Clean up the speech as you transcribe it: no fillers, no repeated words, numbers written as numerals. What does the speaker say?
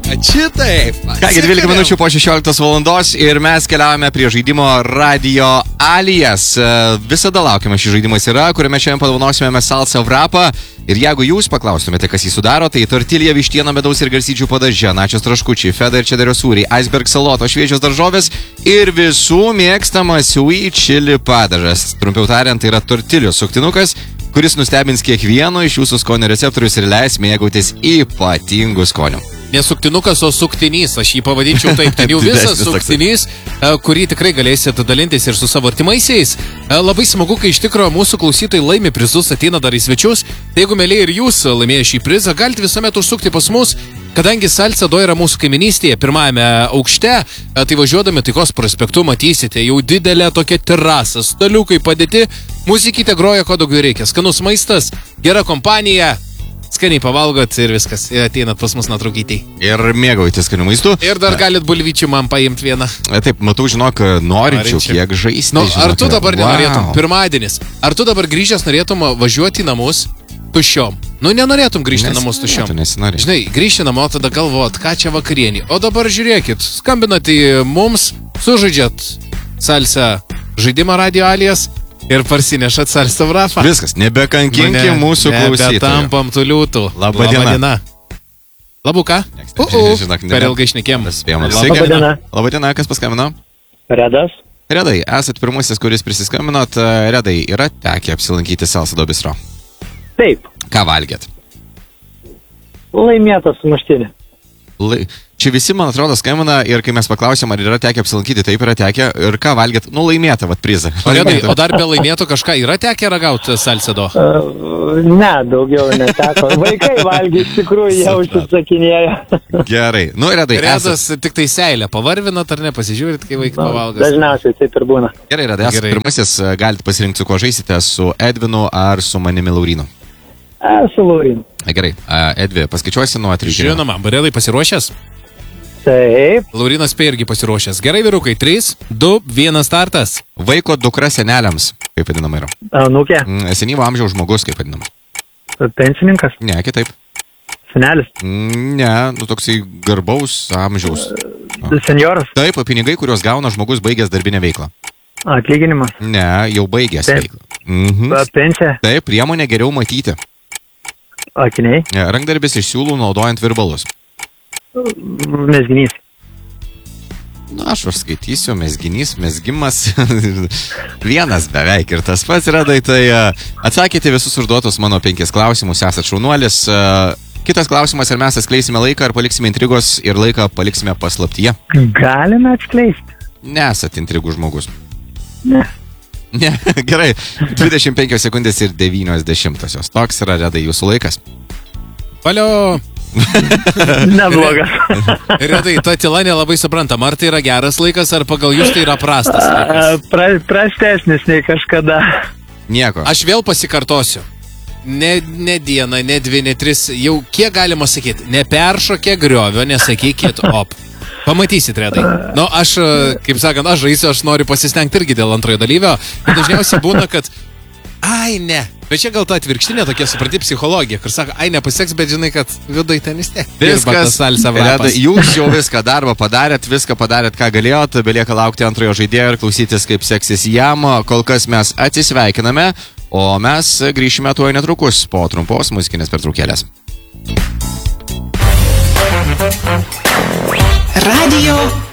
Šitaip. Kągi, 12 minučių po 16 valandos ir mes keliavome prie žaidimo Radio Alijas. Visada laukiame, šis žaidimas yra, kuriame šiandien padovanosime Salsa Wrapą. Ir jeigu jūs paklaustumėte, kas jį sudaro, tai tortilija, vištiena, medaus ir garstyčių padažė, načos traškučiai, feta ir čederio sūriai, iceberg saloto, šviežios daržovės ir visų mėgstamas sweet chili padažas. Trumpiau tariant, tai yra tortilijos suktinukas, kuris nustebins kiekvieno iš jūsų skonio receptorius ir leis mėgautis ypatingų skonių. Nesuktinukas, o suktinys, aš jį pavadinčiau taip, ten jau visas suktinys, kurį tikrai galėsite dalintis ir su savo artimaisiais. Labai smagu, kai iš tikrųjų mūsų klausytojai laimi prizus, ateina dar į svečius. Tai jeigu mėly ir jūs laimėję šį prizą, galite visuomet užsukti pas mus, kadangi Salsa Do yra mūsų kaiminystėje, pirmajame aukšte, tai važiuodami Taikos prospektu matysite jau didelę tokią terasą, staliukai padėti, muzikytė groja, ko daugiau reikia, skanus maistas, gera kompanija. Skaniai pavalgot ir viskas. Ir ateinat pas mus nuotraukytei. Ir mėgaujate skanių maistų. Ir dar galit bulvyčių man paimti vieną. Taip, matau, žinok, norinčiau kiek žaisti. Nu, ar tu dabar nenorėtum? Pirmadienis. Ar tu dabar grįžęs norėtum važiuoti į namus tuščiom? Nu, nenorėtum grįžti į namus tuščiom. Žinai, grįžti namo, tada galvot, ką čia vakarienį. O dabar žiūrėkit, skambinat į mums, sužaidžiat Salsa žaidimą Radio Alijas. Ir parsinešat Salsa Wrapą. Viskas, nebekankinki mūsų klausytojų. Nebetampam tų liūtų. Labadiena. Labuka? Per ilgai šnekėm. Labadiena, kas paskambino? Redas. Redai, esat pirmasis, kuris prisiskambinot. Redai, yra tekę apsilankyti Salsa Do bistro? Taip. Ką valgėt? Laimėtas sumuštinį. Čia visi, man atrodo, skambina ir kai mes paklausėm, ar yra tekę apsilankyti, taip yra tekę. Ir ką valgėt? Nu, laimėta, vat prizą. O dar be laimėto kažką yra tekę ragauti Salsa Do? Ne, daugiau neteko. Vaikai valgė, iš tikrųjų, jie užsisakinėjo. Gerai. Nu, Redai, Redas tik tai seilę pavarvinat ar ne, pasižiūrit, kai vaikai pavalgas? Dažniausiai taip ir būna. Gerai, Redai, esat pirmasis, galite pasirinkti, su kuo žaisite, su Edvinu ar su manimi Laurinu? Su Laurinu. Gerai, Edvi, paskaičiuosi nuo 3. Žinoma, Redai pasiruošęs? Taip. Laurinas P. irgi pasiruošęs. Gerai, vyrukai, 3, 2, 1 startas. Vaiko dukra seneliams, kaip vadinama yra. Anūkė. Senyvo amžiaus žmogus, kaip vadinama. Pensininkas. Ne, kitaip. Senelis. Ne, nu toksai garbaus amžiaus. Senjoras. Taip, pinigai, kuriuos gauna žmogus baigęs darbinę veiklą. Atlyginimas. Ne, jau baigęs veiklą. Pensija. Taip, priemonė geriau matyti. Akiniai. Rankdarbis iš siūlų naudojant virbalus. Mezginys. Na, aš skaitysiu, mezginys, mezgimas. Vienas beveik ir tas pats, Redai, tai atsakėte visus užduotus mano 5 klausimus, esat šaunuolis. Kitas klausimas, ar mes atskleisime laiką, ar paliksime intrigos ir laiką paliksime paslaptyje? Galime atskleisti. Nesat intrigų žmogus. Ne. Ne, gerai. 25 sekundės ir 90. Toks yra, Redai, jūsų laikas. Valio! Neblogas. Redai, ta tyla nelabai suprantam, ar tai yra geras laikas, ar pagal jūs tai yra prastas laikas? Prastesnis nei kažkada. Nieko. Aš vėl pasikartosiu. Ne dieną, ne 2, ne 3, jau kiek galima sakyti, neperšokė griovio, nesakykit op. Pamatysit, Redai. Nu, aš, kaip sakant, aš žaisiu, aš noriu pasistengti irgi dėl antrojo dalyvio, bet dažniausiai būna, kad ai, ne. Bet čia gal ta atvirkštinė tokia, supranti, psichologija, kur sako, ai, nepaseks, bet žinai, kad vidai ten vis tiek. Viskas, Redai, jūs jau viską darbą padarėt, ką galėjot, belieka laukti antrojo žaidėjo ir klausytis, kaip seksis jam. Kol kas mes atsisveikiname, o mes grįšime tuoj netrukus po trumpos muzikinės pertraukėlės. Radio